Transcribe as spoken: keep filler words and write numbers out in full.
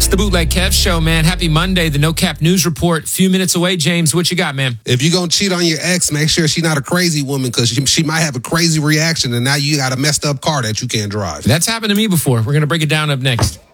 the Bootleg Kev Show, man. Happy Monday, the No Cap News Report. Few minutes away, James. What you got, man? If you're going to cheat on your ex, make sure she's not a crazy woman because she, she might have a crazy reaction and now you got a messed up car that you can't drive. That's happened to me before. We're going to break it down up next.